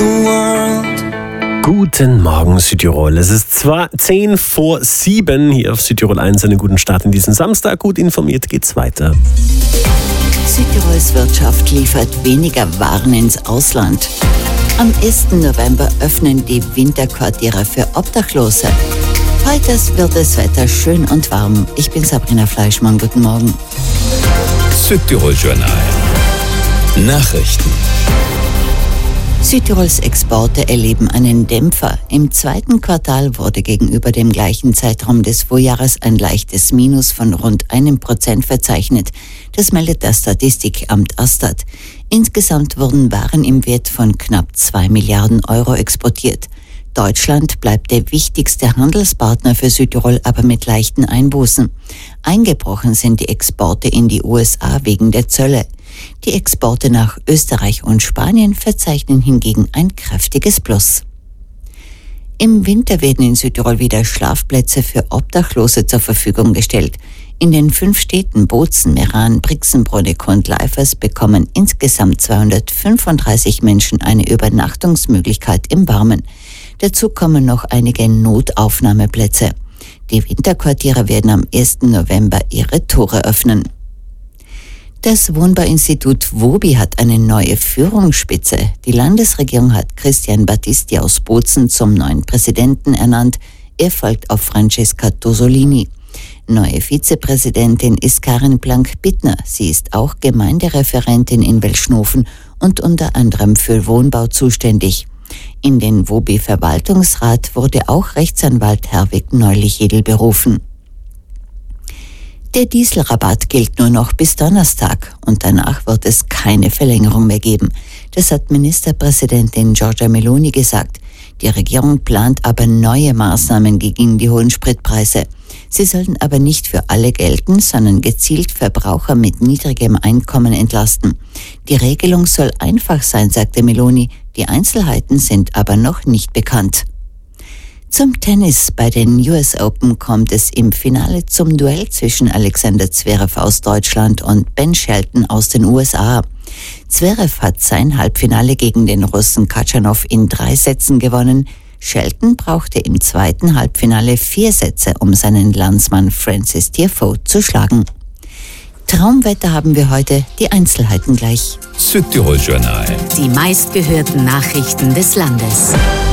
Guten Morgen, Südtirol. Es ist zwar 6:10 hier auf Südtirol 1. Einen guten Start in diesen Samstag. Gut informiert geht's weiter. Südtirols Wirtschaft liefert weniger Waren ins Ausland. Am 1. November öffnen die Winterquartiere für Obdachlose. Heute wird das Wetter schön und warm. Ich bin Sabrina Fleischmann. Guten Morgen. Südtirol Journal. Nachrichten. Südtirols Exporte erleben einen Dämpfer. Im zweiten Quartal wurde gegenüber dem gleichen Zeitraum des Vorjahres ein leichtes Minus von rund 1% verzeichnet. Das meldet das Statistikamt Astat. Insgesamt wurden Waren im Wert von knapp 2 Milliarden Euro exportiert. Deutschland bleibt der wichtigste Handelspartner für Südtirol, aber mit leichten Einbußen. Eingebrochen sind die Exporte in die USA wegen der Zölle. Die Exporte nach Österreich und Spanien verzeichnen hingegen ein kräftiges Plus. Im Winter werden in Südtirol wieder Schlafplätze für Obdachlose zur Verfügung gestellt. In den 5 Städten Bozen, Meran, Brixen, Bruneck und Leifers bekommen insgesamt 235 Menschen eine Übernachtungsmöglichkeit im Warmen. Dazu kommen noch einige Notaufnahmeplätze. Die Winterquartiere werden am 1. November ihre Tore öffnen. Das Wohnbauinstitut WOBI hat eine neue Führungsspitze. Die Landesregierung hat Christian Battisti aus Bozen zum neuen Präsidenten ernannt. Er folgt auf Francesca Tosolini. Neue Vizepräsidentin ist Karin Blank-Bittner. Sie ist auch Gemeindereferentin in Welschnofen und unter anderem für Wohnbau zuständig. In den WOBI-Verwaltungsrat wurde auch Rechtsanwalt Herwig Neulich-Jedel berufen. Der Dieselrabatt gilt nur noch bis Donnerstag und danach wird es keine Verlängerung mehr geben. Das hat Ministerpräsidentin Giorgia Meloni gesagt. Die Regierung plant aber neue Maßnahmen gegen die hohen Spritpreise. Sie sollen aber nicht für alle gelten, sondern gezielt Verbraucher mit niedrigem Einkommen entlasten. Die Regelung soll einfach sein, sagte Meloni. Die Einzelheiten sind aber noch nicht bekannt. Zum Tennis. Bei den US Open kommt es im Finale zum Duell zwischen Alexander Zverev aus Deutschland und Ben Shelton aus den USA. Zverev hat sein Halbfinale gegen den Russen Khachanov in 3 Sätzen gewonnen. Shelton brauchte im zweiten Halbfinale 4 Sätze, um seinen Landsmann Francis Tiafoe zu schlagen. Traumwetter haben wir heute, die Einzelheiten gleich. Südtirol Journal. Die meistgehörten Nachrichten des Landes.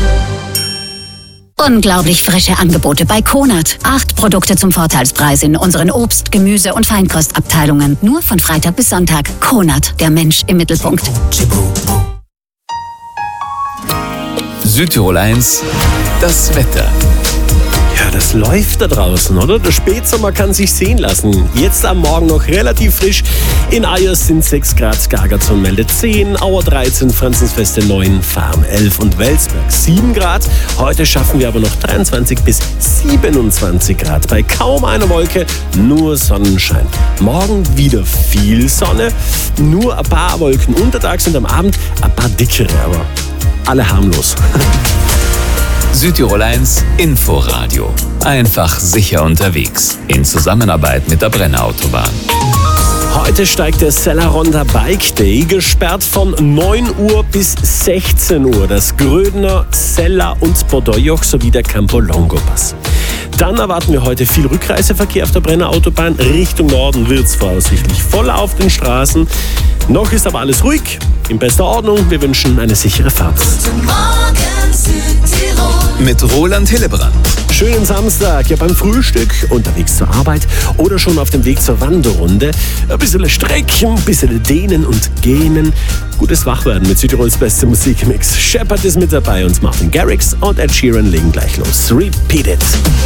Unglaublich frische Angebote bei Konad. 8 Produkte zum Vorteilspreis in unseren Obst-, Gemüse- und Feinkostabteilungen. Nur von Freitag bis Sonntag. Konad, der Mensch im Mittelpunkt. Südtirol 1, das Wetter. Ja, das läuft da draußen, oder? Der Spätsommer kann sich sehen lassen. Jetzt am Morgen noch relativ frisch. In Ayers sind 6 Grad, Gargazon meldet 10, Auer 13, Franzensfeste 9, Farm 11 und Welsberg 7 Grad. Heute schaffen wir aber noch 23 bis 27 Grad. Bei kaum einer Wolke, nur Sonnenschein. Morgen wieder viel Sonne, nur ein paar Wolken untertags und am Abend ein paar dickere, aber alle harmlos. Südtirol 1 Inforadio. Einfach sicher unterwegs. In Zusammenarbeit mit der Brenner Autobahn. Heute steigt der Sellaronda Bike Day, gesperrt von 9 Uhr bis 16 Uhr. Das Grödner, Sella und Bordeaux sowie der Campo Longo Pass. Dann erwarten wir heute viel Rückreiseverkehr auf der Brenner Autobahn. Richtung Norden wird es voraussichtlich voll auf den Straßen. Noch ist aber alles ruhig, in bester Ordnung. Wir wünschen eine sichere Fahrt. Guten Morgen, Südtirol. Mit Roland Hillebrand. Schönen Samstag, ja beim Frühstück, unterwegs zur Arbeit oder schon auf dem Weg zur Wanderrunde. Ein bisschen strecken, ein bisschen dehnen und gähnen. Gutes Wachwerden mit Südtirols beste Musikmix. Shepard ist mit dabei und Martin Garrix und Ed Sheeran legen gleich los. Repeat it.